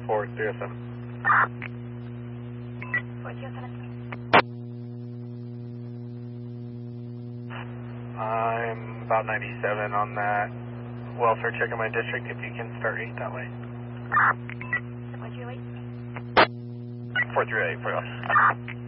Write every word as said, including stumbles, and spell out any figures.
four three oh seven. four three oh seven. I'm about ninety-seven on that welfare check in my district, if you can start eight that way. four three oh eight. four three oh eight for us.